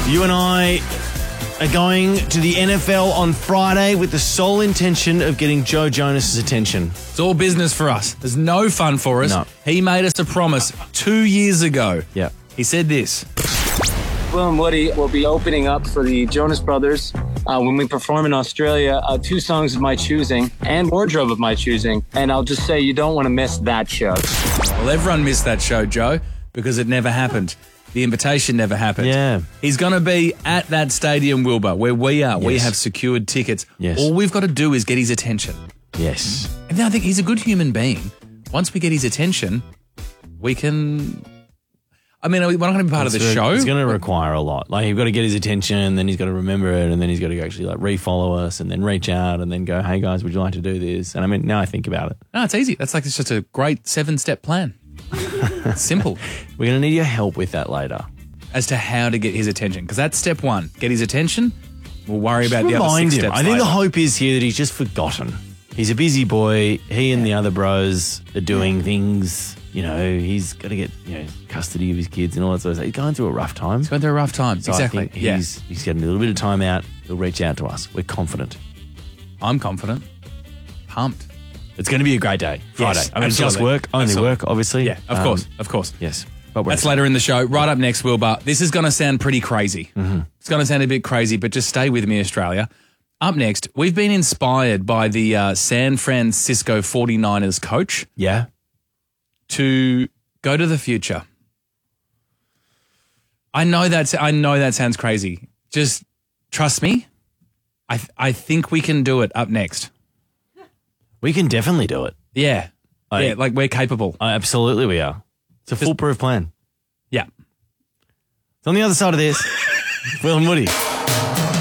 You and I are going to the NFL on Friday with the sole intention of getting Joe Jonas's attention. It's all business for us. There's no fun for us. No. He made us a promise 2 years ago. Yeah. He said this. Will and Woody will be opening up for the Jonas Brothers when we perform in Australia. 2 songs of my choosing and wardrobe of my choosing. And I'll just say you don't want to miss that show. Well, everyone missed that show, Joe, because it never happened. The invitation never happened. Yeah. He's going to be at that stadium, Wilbur, where we are. Yes. We have secured tickets. Yes. All we've got to do is get his attention. Yes. And I think he's a good human being. Once we get his attention, we can... I mean, we're not going to be part of the show. It's going to require a lot. Like, you've got to get his attention, then he's got to remember it, and then he's got to actually like refollow us, and then reach out, and then go, "Hey guys, would you like to do this?" And I mean, now I think about it, No, it's easy. It's just a great 7-step plan. It's simple. we're going to need your help with that later. As to how to get his attention. Because that's step 1. Get his attention. We'll worry about the other Remind 6 him. steps I think later. the hope is here that he's just forgotten. He's a busy boy. He and the other bros are doing things. You know, he's got to get custody of his kids and all that sort of stuff. He's going through a rough time. He's going through a rough time. So Exactly. I think he's getting a little bit of time out. He'll reach out to us. We're confident. I'm confident. Pumped. It's going to be a great day. Friday. Yes, I mean, just absolutely. work. Only Absolutely. work, obviously. Yeah, of course. Of course. Yes. But we're That's later in the show. Right up next, Wilbur. This is going to sound pretty crazy. Mm-hmm. It's going to sound a bit crazy, but just stay with me, Australia. Up next, we've been inspired by the San Francisco 49ers coach Yeah. to go to the future. I know that sounds crazy. Just trust me. I think we can do it up next. We can definitely do it. Yeah. Like we're capable. Absolutely we are. It's a foolproof plan. Yeah. It's on the other side of this. Will and Woody.